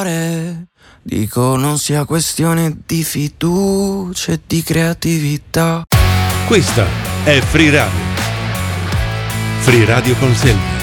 Dico non sia questione di fiducia e di creatività. Questa è Free Radio. Free Radio con Selva.